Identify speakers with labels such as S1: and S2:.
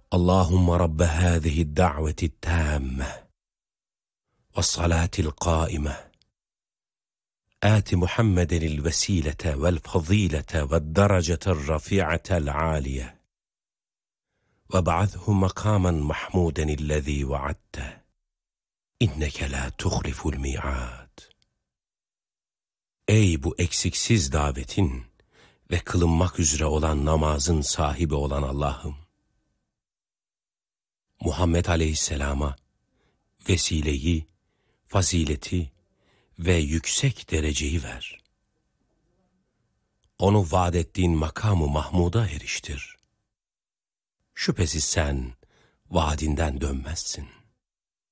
S1: اللهم رب هذه الدعوة التامة والصلاة القائمة آت محمدا الوسيلة والفضيلة والدرجة الرفيعة العالية وابعثه مقاما محمودا الذي وعدته إنك لا تخلف الميعاد. Ey bu eksiksiz davetin ve kılınmak üzere olan namazın sahibi olan Allah'ım, Muhammed Aleyhisselam'a vesileyi, fazileti ve yüksek dereceyi ver. Onu vaad ettiğin makamı Mahmud'a eriştir. Şüphesiz sen vaadinden dönmezsin.